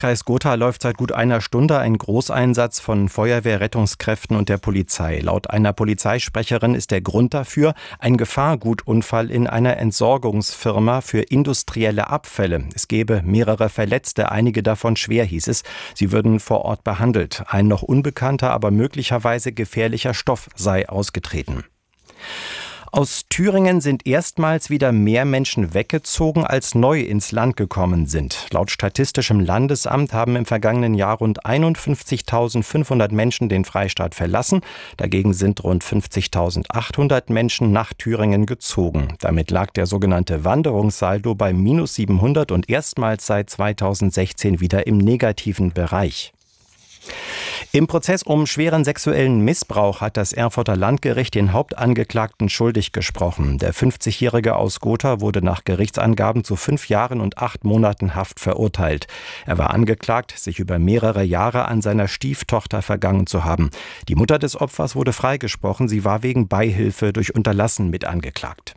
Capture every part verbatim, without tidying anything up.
Kreis Gotha läuft seit gut einer Stunde ein Großeinsatz von Feuerwehr, Rettungskräften und der Polizei. Laut einer Polizeisprecherin ist der Grund dafür ein Gefahrgutunfall in einer Entsorgungsfirma für industrielle Abfälle. Es gebe mehrere Verletzte, einige davon schwer, hieß es. Sie würden vor Ort behandelt. Ein noch unbekannter, aber möglicherweise gefährlicher Stoff sei ausgetreten. Aus Thüringen sind erstmals wieder mehr Menschen weggezogen, als neu ins Land gekommen sind. Laut Statistischem Landesamt haben im vergangenen Jahr rund einundfünfzigtausendfünfhundert Menschen den Freistaat verlassen. Dagegen sind rund fünfzigtausendachthundert Menschen nach Thüringen gezogen. Damit lag der sogenannte Wanderungssaldo bei minus siebenhundert und erstmals seit zweitausendsechzehn wieder im negativen Bereich. Im Prozess um schweren sexuellen Missbrauch hat das Erfurter Landgericht den Hauptangeklagten schuldig gesprochen. Der fünfzigjährige aus Gotha wurde nach Gerichtsangaben zu fünf Jahren und acht Monaten Haft verurteilt. Er war angeklagt, sich über mehrere Jahre an seiner Stieftochter vergangen zu haben. Die Mutter des Opfers wurde freigesprochen. Sie war wegen Beihilfe durch Unterlassen mit angeklagt.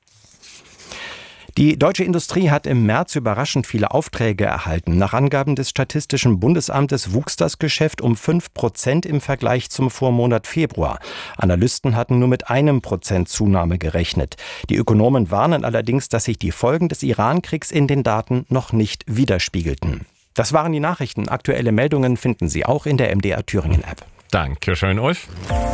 Die deutsche Industrie hat im März überraschend viele Aufträge erhalten. Nach Angaben des Statistischen Bundesamtes wuchs das Geschäft um fünf Prozent im Vergleich zum Vormonat Februar. Analysten hatten nur mit einem Prozent Zunahme gerechnet. Die Ökonomen warnen allerdings, dass sich die Folgen des Iran-Kriegs in den Daten noch nicht widerspiegelten. Das waren die Nachrichten. Aktuelle Meldungen finden Sie auch in der M D R Thüringen App. Dankeschön, Ulf.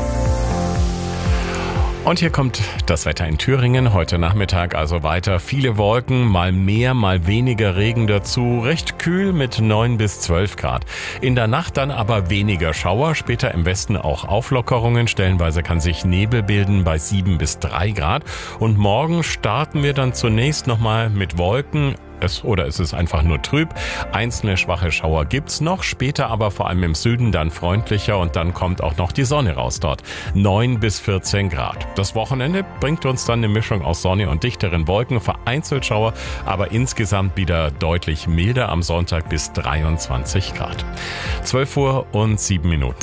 Und hier kommt das Wetter in Thüringen. Heute Nachmittag also weiter viele Wolken, mal mehr, mal weniger Regen dazu. Recht kühl mit neun bis zwölf Grad. In der Nacht dann aber weniger Schauer. Später im Westen auch Auflockerungen. Stellenweise kann sich Nebel bilden bei sieben bis drei Grad. Und morgen starten wir dann zunächst nochmal mit Wolken. Es, oder ist es einfach nur trüb? Einzelne schwache Schauer gibt's noch, später aber vor allem im Süden dann freundlicher und dann kommt auch noch die Sonne raus dort. neun bis vierzehn Grad. Das Wochenende bringt uns dann eine Mischung aus Sonne und dichteren Wolken, vereinzelt Schauer, aber insgesamt wieder deutlich milder am Sonntag bis dreiundzwanzig Grad. zwölf Uhr und sieben Minuten.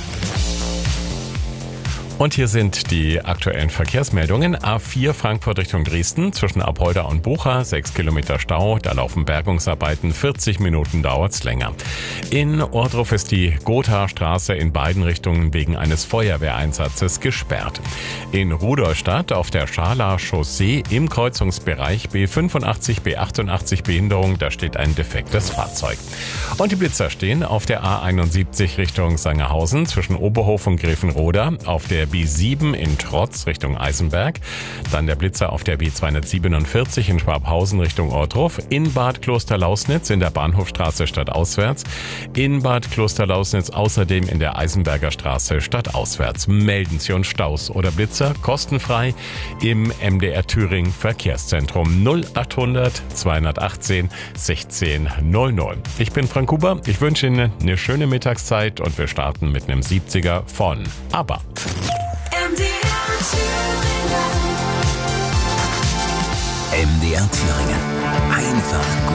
Und hier sind die aktuellen Verkehrsmeldungen. A vier Frankfurt Richtung Dresden zwischen Apolda und Bucha, sechs Kilometer Stau, da laufen Bergungsarbeiten, vierzig Minuten dauert's länger. In Ohrdruf ist die Gothastraße in beiden Richtungen wegen eines Feuerwehreinsatzes gesperrt. In Rudolstadt auf der Scharler Chaussee im Kreuzungsbereich B fünfundachtzig, B achtundachtzig Behinderung, da steht ein defektes Fahrzeug. Und die Blitzer stehen auf der A einundsiebzig Richtung Sangerhausen zwischen Oberhof und Grevenroda, auf der B sieben in Trotz Richtung Eisenberg, dann der Blitzer auf der B zweihundertsiebenundvierzig in Schwabhausen Richtung Ohrdruf, in Bad Klosterlausnitz in der Bahnhofstraße stadtauswärts, in Bad Klosterlausnitz außerdem in der Eisenberger Straße stadtauswärts. Melden Sie uns Staus oder Blitzer kostenfrei im M D R Thüringen Verkehrszentrum null achthundert zweihundertachtzehn sechzehn null null. Ich bin Frank Huber, ich wünsche Ihnen eine schöne Mittagszeit und wir starten mit einem siebziger von ABBA. M D R Thüringen. Einfach gut.